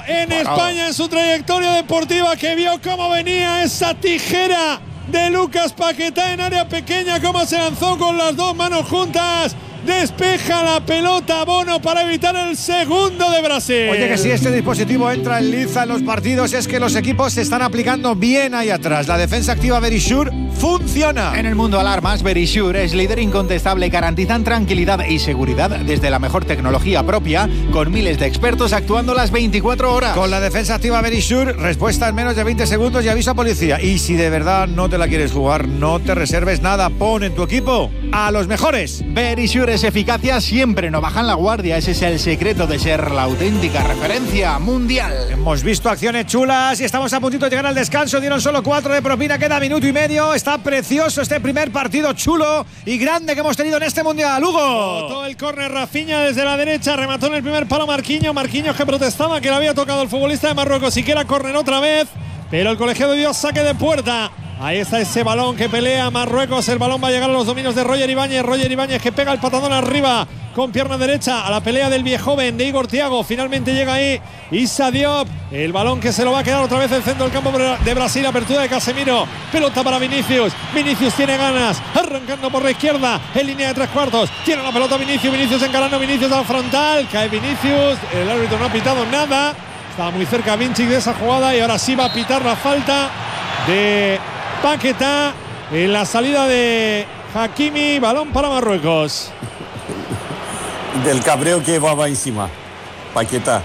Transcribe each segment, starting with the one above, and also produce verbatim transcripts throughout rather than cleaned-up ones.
en España en su trayectoria deportiva, que vio cómo venía esa tijera de Lucas Paquetá en área pequeña, cómo se lanzó con las dos manos juntas. Despeja la pelota Bono para evitar el segundo de Brasil. Oye, que si este dispositivo entra en liza en los partidos es que los equipos se están aplicando bien ahí atrás. La defensa activa Verisure funciona. En el mundo alarmas, Verisure es líder incontestable. Garantizan tranquilidad y seguridad desde la mejor tecnología propia, con miles de expertos actuando las veinticuatro horas. Con la defensa activa Verisure, respuesta en menos de veinte segundos y aviso a policía. Y si de verdad no te la quieres jugar, no te reserves nada. Pon en tu equipo a los mejores. Verisure es eficacia, siempre no bajan la guardia. Ese es el secreto de ser la auténtica referencia mundial. Hemos visto acciones chulas y estamos a puntito de llegar al descanso. Dieron solo cuatro de propina, queda minuto y medio. Está precioso este primer partido chulo y grande que hemos tenido en este mundial. Hugo. Todo el córner, Rafinha desde la derecha, remató en el primer palo Marquinhos. Marquinhos que protestaba que le había tocado el futbolista de Marruecos y que era córner otra vez, pero el colegiado dio saque de puerta. Ahí está ese balón que pelea Marruecos. El balón va a llegar a los dominios de Roger Ibáñez. Roger Ibáñez que pega el patadón arriba con pierna derecha a la pelea del viejoven de Igor Thiago. Finalmente llega ahí Issa Diop. El balón que se lo va a quedar otra vez el centro del campo de Brasil. Apertura de Casemiro. Pelota para Vinicius. Vinicius tiene ganas. Arrancando por la izquierda en línea de tres cuartos. Tiene la pelota Vinicius. Vinicius encarando. Vinicius al frontal. Cae Vinicius. El árbitro no ha pitado nada. Estaba muy cerca Vinicius de esa jugada y ahora sí va a pitar la falta de Paquetá en la salida de Hakimi. Balón para Marruecos. Del cabreo que va encima Paquetá.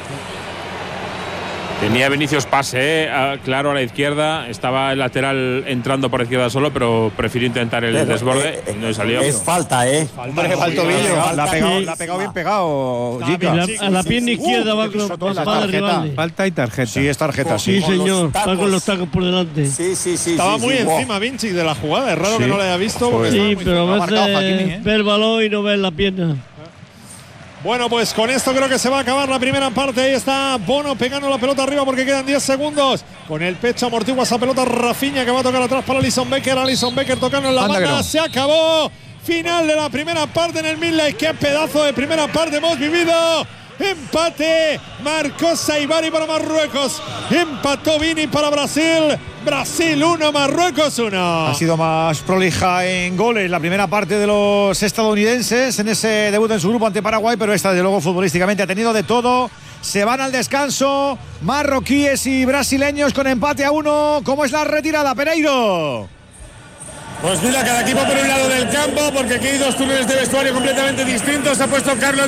Tenía Vinicius pase, eh, claro, a la izquierda. Estaba el lateral entrando por la izquierda solo, pero prefirió intentar el pero, desborde. Eh, no salió. Es falta, ¿eh? Hombre, falta la ha pegado, la ha pegado bien pegado. La, a la pierna izquierda uh, va con la tarjeta. Falta y tarjeta. Sí, es tarjeta, sí. Sí, señor. Va con los tacos por delante. Sí, sí, sí. Estaba sí, muy sí, encima, Vinci, de la jugada. Es raro sí. que no la haya visto. Porque sí, pero a veces Hakimi, ¿eh? Ve el balón y no ve la pierna. Bueno, pues con esto creo que se va a acabar la primera parte. Ahí está Bono pegando la pelota arriba porque quedan diez segundos. Con el pecho amortigua esa pelota Rafinha que va a tocar atrás para Alisson Becker. Alisson Becker tocando en la Anda banda. No. Se acabó. Final de la primera parte en el Midlight. Qué pedazo de primera parte hemos vivido. Empate. Marcó Saibari para Marruecos. Empató Vini para Brasil. Brasil uno, Marruecos uno. Ha sido más prolija en goles la primera parte de los estadounidenses en ese debut en su grupo ante Paraguay, pero esta, desde luego, futbolísticamente ha tenido de todo. Se van al descanso marroquíes y brasileños con empate a uno. ¿Cómo es la retirada, Pereiro? Pues mira, cada equipo por un lado del campo, porque aquí hay dos túneles de vestuario completamente distintos. Ha puesto Carlos.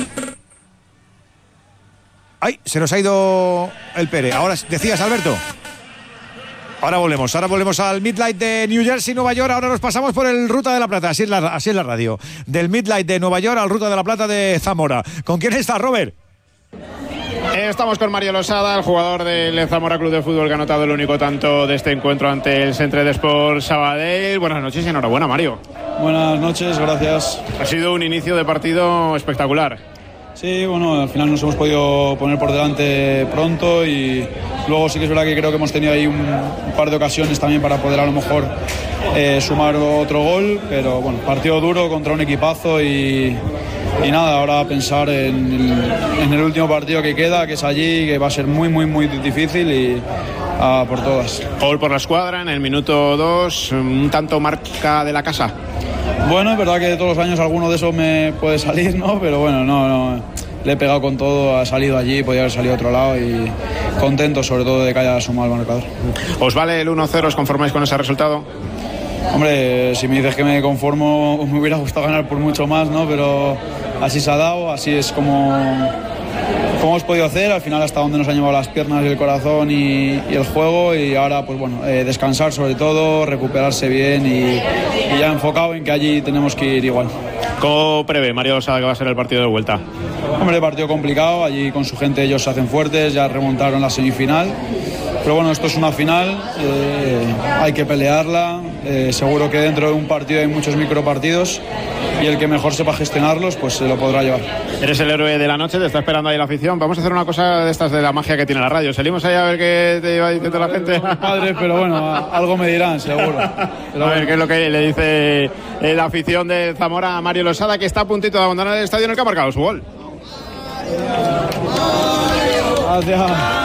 Ay, se nos ha ido el Pere. Ahora decías, Alberto. Ahora volvemos, ahora volvemos al Midlight de New Jersey, Nueva York. Ahora nos pasamos por el Ruta de la Plata, así es la, así es la radio. Del Midlight de Nueva York al Ruta de la Plata de Zamora. ¿Con quién está, Robert? Estamos con Mario Losada, el jugador del Zamora Club de Fútbol que ha anotado el único tanto de este encuentro ante el Centre de Sport Sabadell. Buenas noches y enhorabuena, Mario. Buenas noches, gracias. Ha sido un inicio de partido espectacular. Sí, bueno, al final nos hemos podido poner por delante pronto y luego sí que es verdad que creo que hemos tenido ahí un, un par de ocasiones también para poder a lo mejor eh, sumar otro gol, pero bueno, partido duro contra un equipazo y, y nada, ahora pensar en el, en el último partido que queda, que es allí, que va a ser muy, muy, muy difícil y a por todas. Gol por la escuadra en el minuto dos, un tanto marca de la casa. Bueno, es verdad que todos los años alguno de esos me puede salir, ¿no? Pero bueno, no, no. Le he pegado con todo, ha salido allí, podía haber salido a otro lado y contento sobre todo de que haya sumado el marcador. ¿Os vale el uno cero? ¿Os conformáis con ese resultado? Hombre, si me dices que me conformo, me hubiera gustado ganar por mucho más, ¿no? Pero así se ha dado, así es como, como hemos podido hacer, al final hasta donde nos han llevado las piernas y el corazón y, y el juego, y ahora pues bueno, eh, descansar sobre todo, recuperarse bien y, y ya enfocado en que allí tenemos que ir igual. ¿Cómo prevé Mario Losada que va a ser el partido de vuelta? Hombre, partido complicado, allí con su gente ellos se hacen fuertes, ya remontaron la semifinal, pero bueno, esto es una final, eh, hay que pelearla, eh, seguro que dentro de un partido hay muchos micropartidos y el que mejor sepa gestionarlos pues se lo podrá llevar. Eres el héroe de la noche, te está esperando ahí la afición. Vamos a hacer una cosa de estas de la magia que tiene la radio. Salimos ahí a ver qué te iba diciendo la gente. Padres, pero bueno, algo me dirán, seguro. Pero a ver qué es lo que le dice la afición de Zamora a Mario Losada, que está a puntito de abandonar el estadio en el que ha marcado su gol. Gracias.